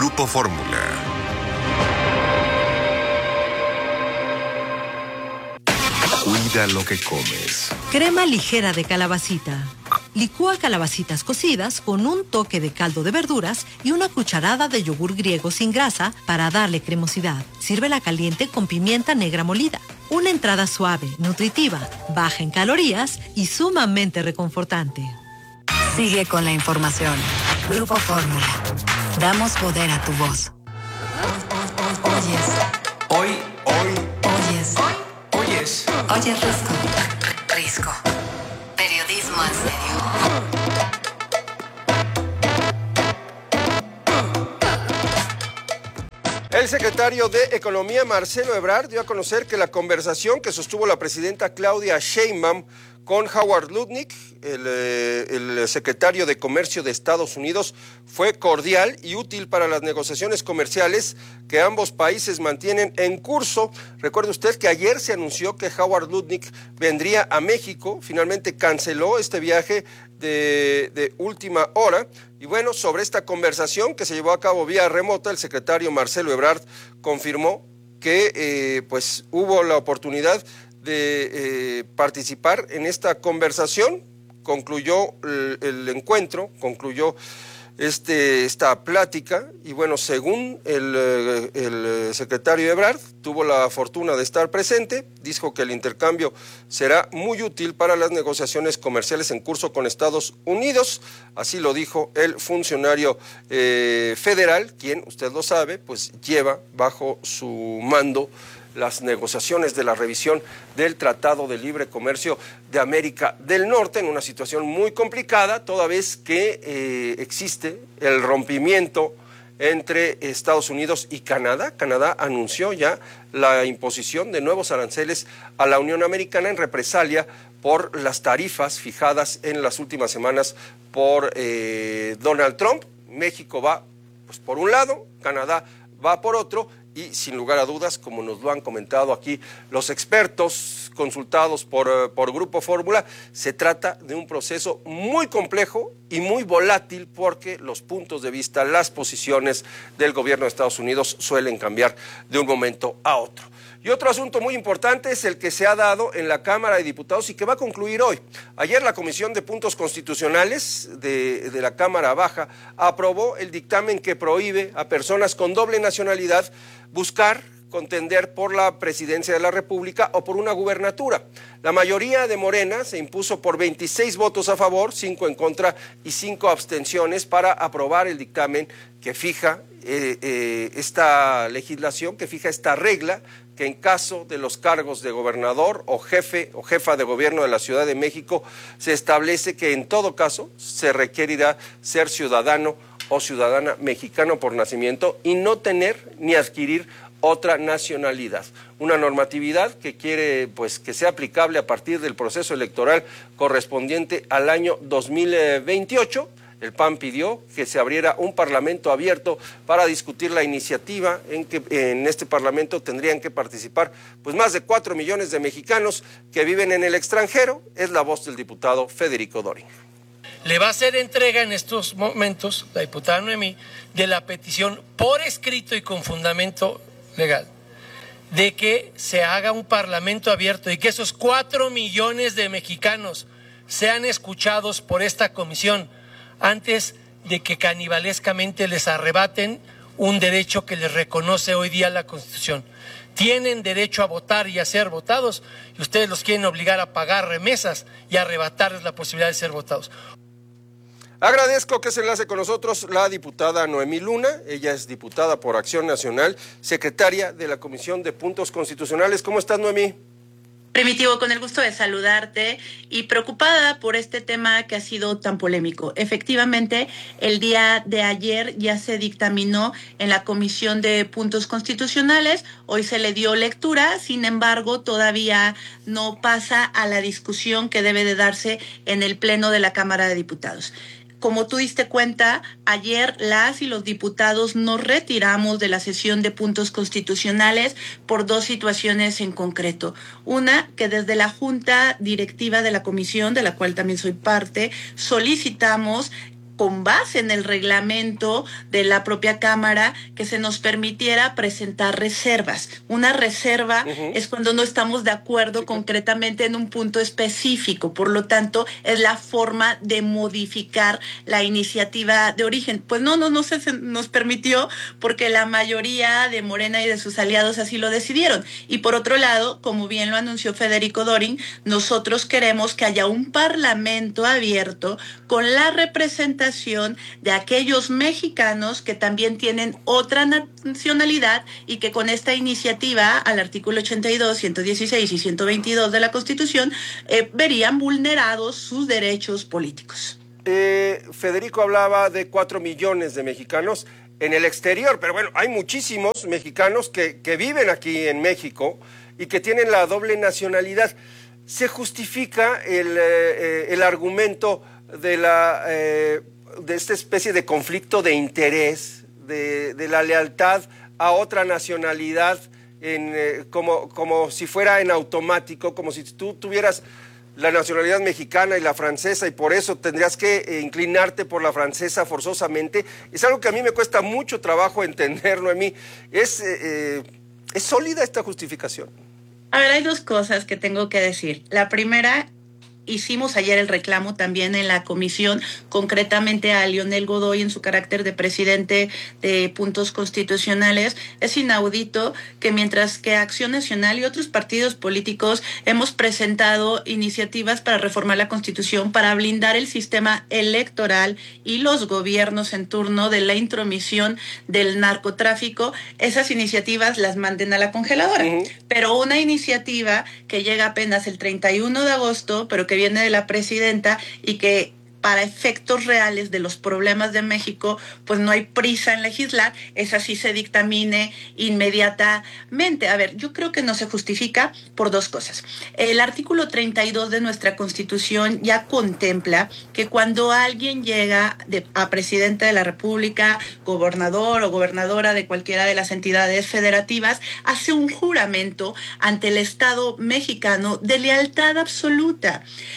Grupo Fórmula. Cuida lo que comes. Crema ligera de calabacita. Licúa calabacitas cocidas con un toque de caldo de verduras y una cucharada de yogur griego sin grasa para darle cremosidad. Sírvela caliente con pimienta negra molida. Una entrada suave, nutritiva, baja en calorías y sumamente reconfortante. Sigue con la información. Grupo Fórmula. Damos poder a tu voz. Oyes. Oyes Risco. Risco. Periodismo en serio. El secretario de Economía, Marcelo Ebrard, dio a conocer que la conversación que sostuvo la presidenta Claudia Sheinbaum con Howard Lutnick, el secretario de Comercio de Estados Unidos, fue cordial y útil para las negociaciones comerciales que ambos países mantienen en curso. Recuerde usted que ayer se anunció que Howard Lutnick vendría a México, finalmente canceló este viaje de última hora. Y bueno, sobre esta conversación que se llevó a cabo vía remota, el secretario Marcelo Ebrard confirmó que pues hubo la oportunidad de participar en esta conversación. Concluyó el encuentro, concluyó esta plática y bueno, según el secretario Ebrard, tuvo la fortuna de estar presente, dijo que el intercambio será muy útil para las negociaciones comerciales en curso con Estados Unidos, así lo dijo el funcionario federal, quien, usted lo sabe, pues lleva bajo su mando las negociaciones de la revisión del Tratado de Libre Comercio de América del Norte, en una situación muy complicada, toda vez que existe el rompimiento entre Estados Unidos y Canadá. Canadá anunció ya la imposición de nuevos aranceles a la Unión Americana en represalia por las tarifas fijadas en las últimas semanas por Donald Trump. México va pues por un lado, Canadá va por otro, y sin lugar a dudas, como nos lo han comentado aquí los expertos consultados por Grupo Fórmula, se trata de un proceso muy complejo y muy volátil porque los puntos de vista, las posiciones del gobierno de Estados Unidos suelen cambiar de un momento a otro. Y otro asunto muy importante es el que se ha dado en la Cámara de Diputados y que va a concluir hoy. Ayer la Comisión de Puntos Constitucionales de la Cámara Baja aprobó el dictamen que prohíbe a personas con doble nacionalidad buscar contender por la presidencia de la República o por una gubernatura. La mayoría de Morena se impuso por 26 votos a favor, 5 en contra y 5 abstenciones para aprobar el dictamen que fija esta legislación, que fija esta regla, que en caso de los cargos de gobernador o jefe o jefa de gobierno de la Ciudad de México se establece que en todo caso se requerirá ser ciudadano o ciudadana mexicano por nacimiento y no tener ni adquirir otra nacionalidad. Una normatividad que quiere pues que sea aplicable a partir del proceso electoral correspondiente al año 2028. El PAN pidió que se abriera un parlamento abierto para discutir la iniciativa en que en este parlamento tendrían que participar pues más de 4 millones de mexicanos que viven en el extranjero. Es la voz del diputado Federico Doring. Le va a hacer entrega en estos momentos, la diputada Noemí, de la petición por escrito y con fundamento legal, de que se haga un parlamento abierto y que esos 4 millones de mexicanos sean escuchados por esta comisión antes de que canibalescamente les arrebaten un derecho que les reconoce hoy día la Constitución. Tienen derecho a votar y a ser votados y ustedes los quieren obligar a pagar remesas y arrebatarles la posibilidad de ser votados. Agradezco que se enlace con nosotros la diputada Noemí Luna, ella es diputada por Acción Nacional, secretaria de la Comisión de Puntos Constitucionales. ¿Cómo estás, Noemí? Primitivo, con el gusto de saludarte y preocupada por este tema que ha sido tan polémico. Efectivamente, el día de ayer ya se dictaminó en la Comisión de Puntos Constitucionales, hoy se le dio lectura, sin embargo, todavía no pasa a la discusión que debe de darse en el Pleno de la Cámara de Diputados. Como tú diste cuenta, ayer las y los diputados nos retiramos de la sesión de puntos constitucionales por 2 situaciones en concreto. Una, que desde la Junta Directiva de la Comisión, de la cual también soy parte, solicitamos con base en el reglamento de la propia Cámara, que se nos permitiera presentar reservas. Una reserva es cuando no estamos de acuerdo concretamente en un punto específico, por lo tanto, es la forma de modificar la iniciativa de origen. Pues no se nos permitió porque la mayoría de Morena y de sus aliados así lo decidieron. Y por otro lado, como bien lo anunció Federico Dorin, nosotros queremos que haya un parlamento abierto con la representación de aquellos mexicanos que también tienen otra nacionalidad y que con esta iniciativa, al artículo 82, 116 y 122 de la Constitución, verían vulnerados sus derechos políticos. Federico hablaba de 4 millones de mexicanos en el exterior, pero bueno, hay muchísimos mexicanos que viven aquí en México y que tienen la doble nacionalidad. ¿Se justifica el argumento de esta especie de conflicto de interés, de la lealtad a otra nacionalidad, como si fuera en automático, como si tú tuvieras la nacionalidad mexicana y la francesa y por eso tendrías que inclinarte por la francesa forzosamente? Es algo que a mí me cuesta mucho trabajo entender, Noemí. ¿Es sólida esta justificación? A ver, hay dos cosas que tengo que decir. La primera, hicimos ayer el reclamo también en la comisión, concretamente a Leonel Godoy en su carácter de presidente de Puntos Constitucionales. Es inaudito que mientras que Acción Nacional y otros partidos políticos hemos presentado iniciativas para reformar la Constitución, para blindar el sistema electoral y los gobiernos en turno de la intromisión del narcotráfico, esas iniciativas las manden a la congeladora. Pero una iniciativa que llega apenas el 31 de agosto, pero que viene de la presidenta y que para efectos reales de los problemas de México, pues no hay prisa en legislar, esa sí se dictamine inmediatamente. A ver, yo creo que no se justifica por dos cosas. El artículo 32 de nuestra Constitución ya contempla que cuando alguien llega a presidente de la República, gobernador o gobernadora de cualquiera de las entidades federativas, hace un juramento ante el Estado mexicano de lealtad absoluta.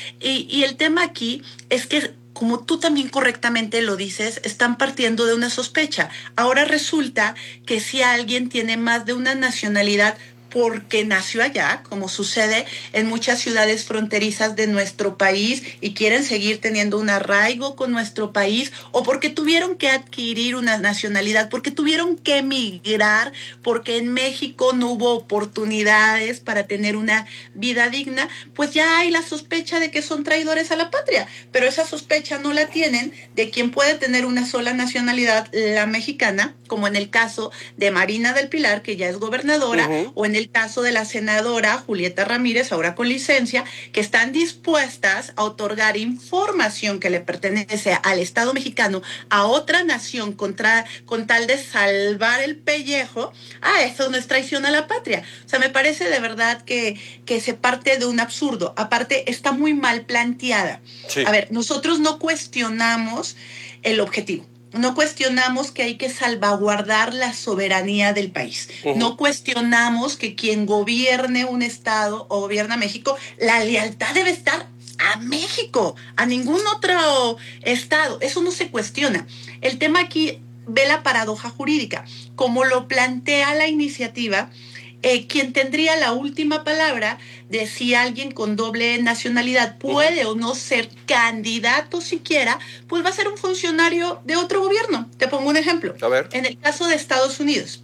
Y el tema aquí es que, como tú también correctamente lo dices, están partiendo de una sospecha. Ahora resulta que si alguien tiene más de una nacionalidad porque nació allá, como sucede en muchas ciudades fronterizas de nuestro país y quieren seguir teniendo un arraigo con nuestro país, o porque tuvieron que adquirir una nacionalidad, porque tuvieron que emigrar, porque en México no hubo oportunidades para tener una vida digna, pues ya hay la sospecha de que son traidores a la patria. Pero esa sospecha no la tienen de quien puede tener una sola nacionalidad, la mexicana, como en el caso de Marina del Pilar, que ya es gobernadora, o en el caso de la senadora Julieta Ramírez, ahora con licencia, que están dispuestas a otorgar información que le pertenece al Estado mexicano a otra nación con tal de salvar el pellejo. Eso no es traición a la patria. O sea, me parece de verdad que se parte de un absurdo. Aparte, está muy mal planteada. Sí. A ver, nosotros no cuestionamos el objetivo. No cuestionamos que hay que salvaguardar la soberanía del país. No cuestionamos que quien gobierne un estado o gobierna México, la lealtad debe estar a México, a ningún otro estado. Eso no se cuestiona. El tema aquí ve la paradoja jurídica. Como lo plantea la iniciativa, quien tendría la última palabra de si alguien con doble nacionalidad puede o no ser candidato siquiera, pues va a ser un funcionario de otro gobierno. Te pongo un ejemplo. A ver. En el caso de Estados Unidos,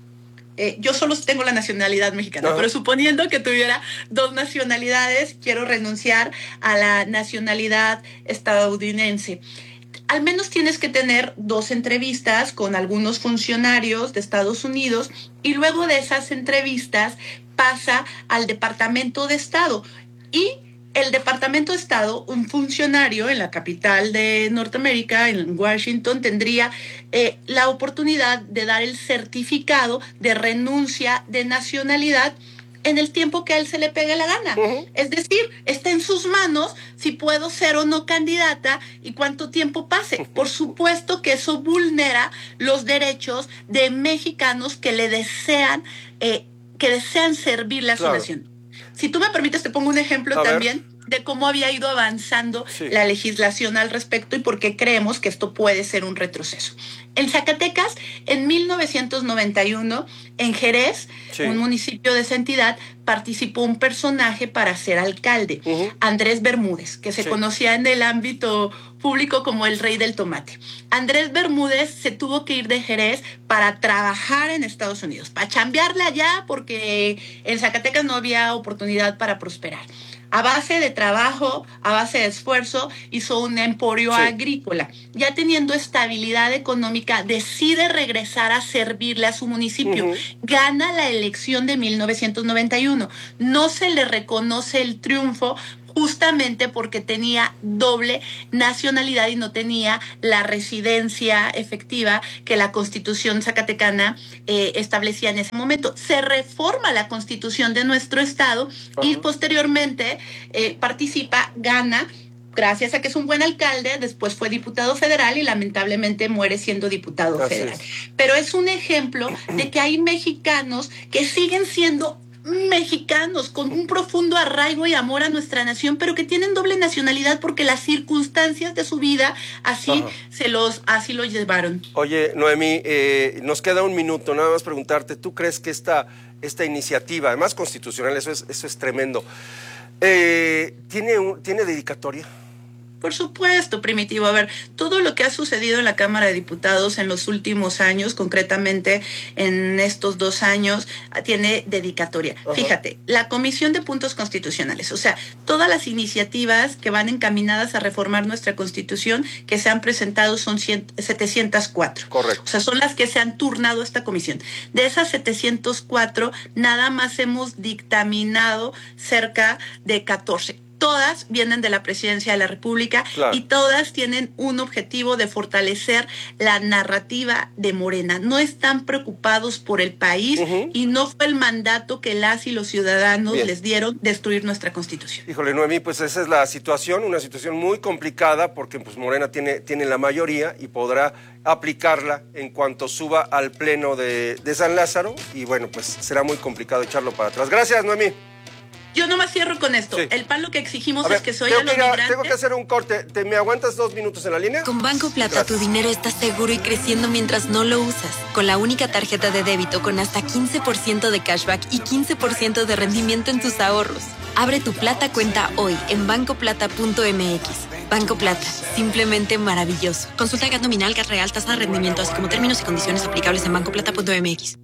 yo solo tengo la nacionalidad mexicana, pero suponiendo que tuviera dos nacionalidades, quiero renunciar a la nacionalidad estadounidense. Al menos tienes que tener 2 entrevistas con algunos funcionarios de Estados Unidos y luego de esas entrevistas pasa al Departamento de Estado. Y el Departamento de Estado, un funcionario en la capital de Norteamérica, en Washington, tendría la oportunidad de dar el certificado de renuncia de nacionalidad en el tiempo que a él se le pegue la gana. Es decir, está en sus manos si puedo ser o no candidata y cuánto tiempo pase. Por supuesto que eso vulnera los derechos de mexicanos que le desean, servirle a su nación. Si tú me permites, te pongo un ejemplo también de cómo había ido avanzando Sí. la legislación al respecto y por qué creemos que esto puede ser un retroceso. En Zacatecas, en 1991, en Jerez, Sí. un municipio de esa entidad, participó un personaje para ser alcalde, Ujú. Andrés Bermúdez, que se Sí. conocía en el ámbito público como el rey del tomate. Andrés Bermúdez se tuvo que ir de Jerez para trabajar en Estados Unidos, para chambearle allá porque en Zacatecas no había oportunidad para prosperar. A base de trabajo, a base de esfuerzo, hizo un emporio Sí. agrícola. Ya teniendo estabilidad económica, decide regresar a servirle a su municipio. Ujú. Gana la elección de 1991. No se le reconoce el triunfo justamente porque tenía doble nacionalidad y no tenía la residencia efectiva que la Constitución zacatecana establecía en ese momento. Se reforma la Constitución de nuestro estado y posteriormente participa, gana, gracias a que es un buen alcalde, después fue diputado federal y lamentablemente muere siendo diputado Así federal. es. Pero es un ejemplo de que hay mexicanos que siguen siendo mexicanos con un profundo arraigo y amor a nuestra nación, pero que tienen doble nacionalidad porque las circunstancias de su vida así así lo llevaron. Oye, Noemí, nos queda un minuto, nada más preguntarte, ¿tú crees que esta iniciativa, además constitucional, eso es tremendo, ¿tiene dedicatoria? Por supuesto, Primitivo. A ver, todo lo que ha sucedido en la Cámara de Diputados en los últimos años, concretamente en estos 2 años, tiene dedicatoria. Ajá. Fíjate, la Comisión de Puntos Constitucionales, o sea, todas las iniciativas que van encaminadas a reformar nuestra Constitución que se han presentado son 704. Correcto. O sea, son las que se han turnado a esta comisión. De esas 704, nada más hemos dictaminado cerca de 14. Todas vienen de la Presidencia de la República. Claro. Y todas tienen un objetivo de fortalecer la narrativa de Morena. No están preocupados por el país y no fue el mandato que las y los ciudadanos Bien. les dieron destruir nuestra Constitución. Híjole, Noemí, pues esa es la situación, una situación muy complicada porque pues Morena tiene la mayoría y podrá aplicarla en cuanto suba al pleno de San Lázaro y bueno, pues será muy complicado echarlo para atrás. Gracias, Noemí. Yo nomás cierro con esto. Sí. El pan lo que exigimos A ver, es que se oigan los migrantes. tengo que hacer un corte. ¿Me aguantas 2 minutos en la línea? Con Banco Plata Gracias. tu dinero está seguro y creciendo mientras no lo usas. Con la única tarjeta de débito con hasta 15% de cashback y 15% de rendimiento en tus ahorros. Abre tu Plata cuenta hoy en bancoplata.mx. Banco Plata, simplemente maravilloso. Consulta GAT nominal, GAT real, tasa de rendimiento, así como términos y condiciones aplicables en bancoplata.mx.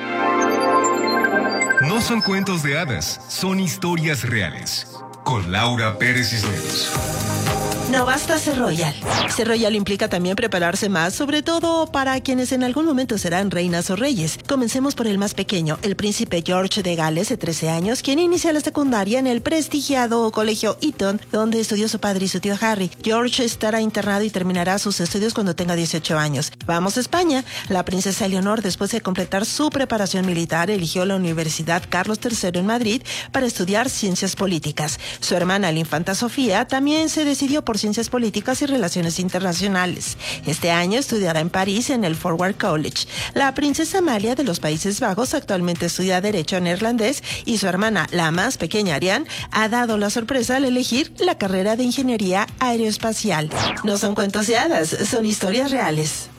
No son cuentos de hadas, son historias reales. Con Laura Pérez Cisneros. No basta ser royal. Ser royal implica también prepararse más, sobre todo para quienes en algún momento serán reinas o reyes. Comencemos por el más pequeño, el príncipe George de Gales, de 13 años, quien inicia la secundaria en el prestigiado colegio Eton, donde estudió su padre y su tío Harry. George estará internado y terminará sus estudios cuando tenga 18 años. Vamos a España. La princesa Eleonor, después de completar su preparación militar, eligió la Universidad Carlos III en Madrid para estudiar ciencias políticas. Su hermana, la infanta Sofía, también se decidió por ciencias políticas y relaciones internacionales. Este año estudiará en París en el Forward College. La princesa Amalia de los Países Bajos actualmente estudia Derecho neerlandés y su hermana, la más pequeña Ariane, ha dado la sorpresa al elegir la carrera de Ingeniería Aeroespacial. No son cuentos de hadas, son historias reales.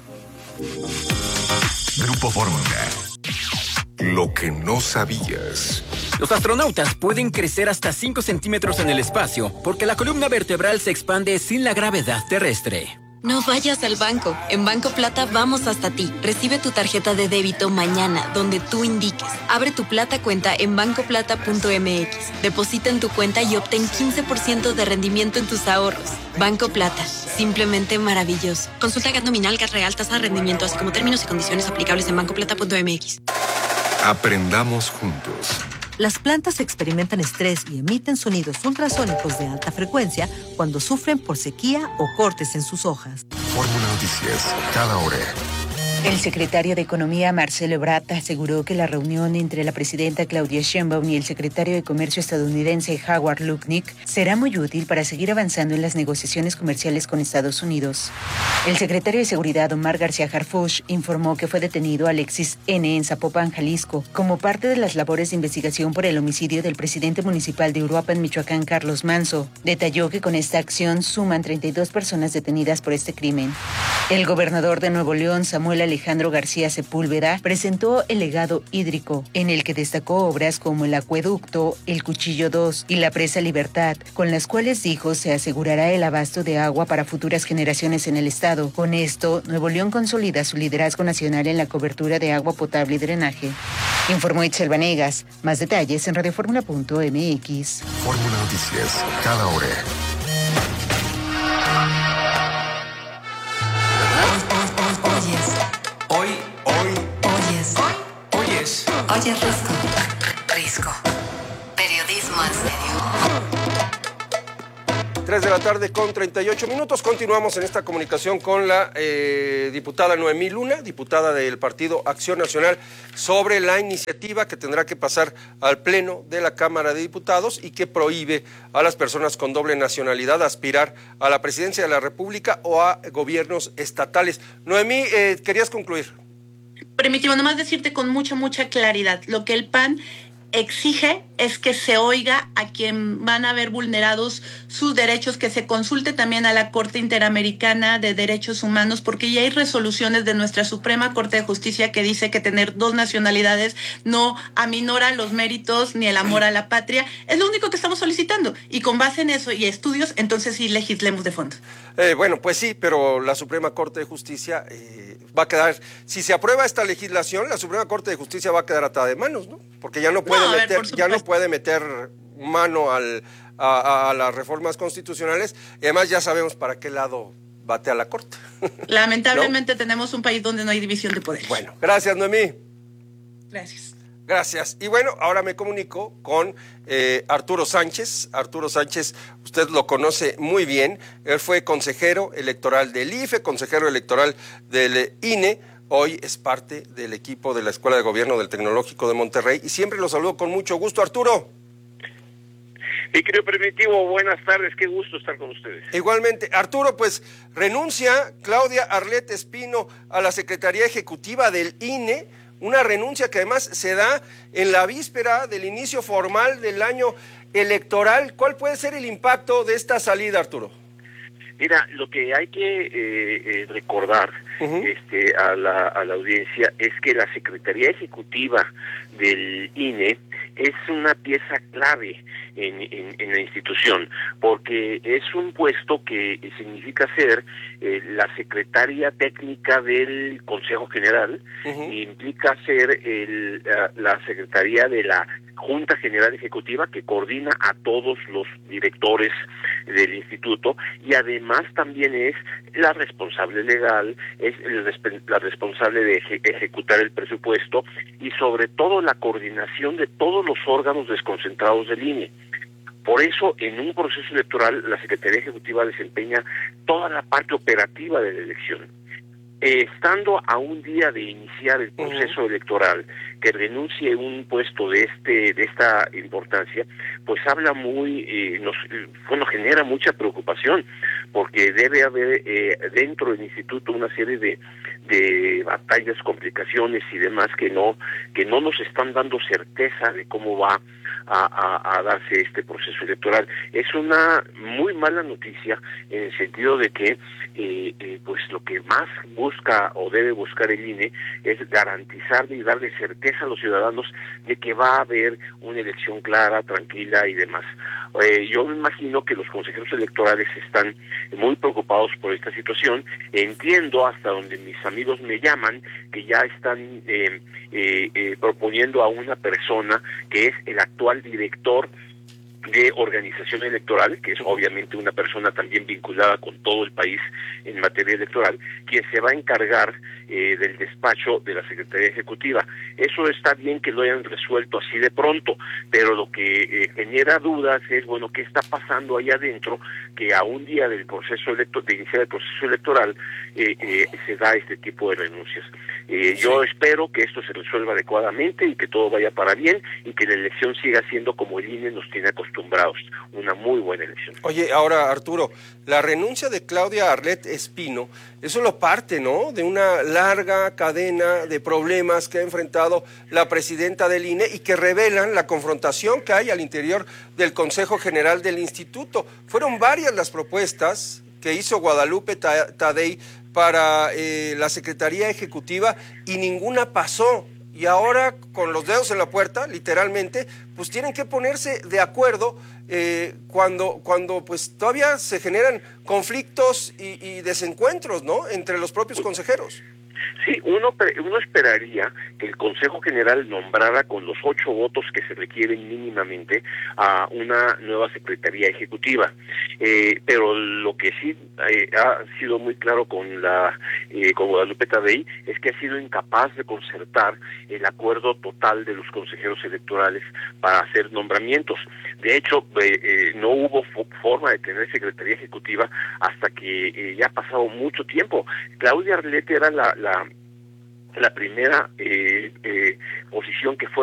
Grupo Fórmula. Lo que no sabías. Los astronautas pueden crecer hasta 5 centímetros en el espacio porque la columna vertebral se expande sin la gravedad terrestre. No vayas al banco. En Banco Plata vamos hasta ti. Recibe tu tarjeta de débito mañana, donde tú indiques. Abre tu Plata cuenta en bancoplata.mx. Deposita en tu cuenta y obtén 15% de rendimiento en tus ahorros. Banco Plata, simplemente maravilloso. Consulta GAT nominal, GAT real, tasa de rendimiento, así como términos y condiciones aplicables en bancoplata.mx. Aprendamos juntos. Las plantas experimentan estrés y emiten sonidos ultrasónicos de alta frecuencia cuando sufren por sequía o cortes en sus hojas. Fórmula Noticias, cada hora. El secretario de Economía, Marcelo Ebrard, aseguró que la reunión entre la presidenta Claudia Sheinbaum y el secretario de Comercio estadounidense Howard Lutnick será muy útil para seguir avanzando en las negociaciones comerciales con Estados Unidos. El secretario de Seguridad, Omar García Harfuch, informó que fue detenido Alexis N. en Zapopan, Jalisco, como parte de las labores de investigación por el homicidio del presidente municipal de Uruapan, Michoacán, Carlos Manso. Detalló que con esta acción suman 32 personas detenidas por este crimen. El gobernador de Nuevo León, Samuel Alejandro García Sepúlveda, presentó el legado hídrico, en el que destacó obras como el acueducto, el Cuchillo 2 y la presa Libertad, con las cuales dijo se asegurará el abasto de agua para futuras generaciones en el estado. Con esto, Nuevo León consolida su liderazgo nacional en la cobertura de agua potable y drenaje. Informó Itzel Vanegas. Más detalles en radioformula.mx. Fórmula Noticias, cada hora. Oyes Risco. Periodismo en serio. 3 de la tarde con 38 minutos. Continuamos en esta comunicación con la diputada Noemí Luna, diputada del Partido Acción Nacional, sobre la iniciativa que tendrá que pasar al Pleno de la Cámara de Diputados y que prohíbe a las personas con doble nacionalidad aspirar a la presidencia de la República o a gobiernos estatales. Noemí, ¿querías concluir? Permíteme nomás decirte con mucha claridad, lo que el PAN exige es que se oiga a quien van a ver vulnerados sus derechos, que se consulte también a la Corte Interamericana de Derechos Humanos, porque ya hay resoluciones de nuestra Suprema Corte de Justicia que dice que tener dos nacionalidades no aminora los méritos ni el amor a la patria. Es lo único que estamos solicitando, y con base en eso y estudios, entonces sí legislemos de fondo. Bueno, pues sí, pero la Suprema Corte de Justicia va a quedar, si se aprueba esta legislación, la Suprema Corte de Justicia va a quedar atada de manos, ¿no? Porque ya no puede meter mano a las reformas constitucionales, y además ya sabemos para qué lado batea la Corte. Lamentablemente, ¿no? Tenemos un país donde no hay división de poderes. Bueno, gracias, Noemí. Gracias. Y bueno, ahora me comunico con Arturo Sánchez. Arturo Sánchez, usted lo conoce muy bien. Él fue consejero electoral del IFE, consejero electoral del INE. Hoy es parte del equipo de la Escuela de Gobierno del Tecnológico de Monterrey y siempre lo saludo con mucho gusto. Arturo. Mi querido Primitivo, buenas tardes, qué gusto estar con ustedes. Igualmente. Arturo, pues renuncia Claudia Arlet Espino a la Secretaría Ejecutiva del INE, una renuncia que además se da en la víspera del inicio formal del año electoral. ¿Cuál puede ser el impacto de esta salida, Arturo? Mira, lo que hay que recordar a la audiencia es que la Secretaría Ejecutiva del INE es una pieza clave en la institución, porque es un puesto que significa ser la secretaria técnica del Consejo General, implica ser la secretaría de la Junta General Ejecutiva, que coordina a todos los directores del instituto, y además también es la responsable legal, es la responsable de ejecutar el presupuesto y sobre todo la coordinación de todos los órganos desconcentrados del INE. Por eso, en un proceso electoral, la Secretaría Ejecutiva desempeña toda la parte operativa de la elección. Estando a un día de iniciar el proceso electoral, que renuncie un puesto de esta importancia, pues habla genera mucha preocupación, porque debe haber dentro del instituto una serie de batallas, complicaciones y demás que no nos están dando certeza de cómo va a darse este proceso electoral. Es una muy mala noticia en el sentido de que pues lo que más busca o debe buscar el INE es garantizar y darle certeza a los ciudadanos de que va a haber una elección clara, tranquila y demás. Yo me imagino que los consejeros electorales están muy preocupados por esta situación. Entiendo, hasta donde mis amigos me llaman, que ya están proponiendo a una persona que es el actual director de organización electoral, que es obviamente una persona también vinculada con todo el país en materia electoral, quien se va a encargar del despacho de la Secretaría Ejecutiva. Eso está bien que lo hayan resuelto así de pronto, pero lo que genera dudas es, bueno, ¿qué está pasando allá adentro? Que a un día del proceso de iniciar el proceso electoral se da este tipo de renuncias. Yo espero que esto se resuelva adecuadamente y que todo vaya para bien y que la elección siga siendo como el INE nos tiene acostumbrados, una muy buena elección. Oye, ahora Arturo, la renuncia de Claudia Arlet Espino es solo parte, ¿no?, de una larga cadena de problemas que ha enfrentado la presidenta del INE y que revelan la confrontación que hay al interior del Consejo General del Instituto. Fueron varias las propuestas que hizo Guadalupe Tadei para la Secretaría Ejecutiva y ninguna pasó. Y ahora, con los dedos en la puerta, literalmente, pues tienen que ponerse de acuerdo cuando pues todavía se generan conflictos y desencuentros, ¿no?, entre los propios consejeros. Sí, uno esperaría que el Consejo General nombrara con los 8 votos que se requieren mínimamente a una nueva Secretaría Ejecutiva, pero lo que sí ha sido muy claro con Guadalupe Tadei es que ha sido incapaz de concertar el acuerdo total de los consejeros electorales para hacer nombramientos. De hecho, no hubo forma de tener Secretaría Ejecutiva hasta que ya ha pasado mucho tiempo. Claudia Arlet era la primera posición que fue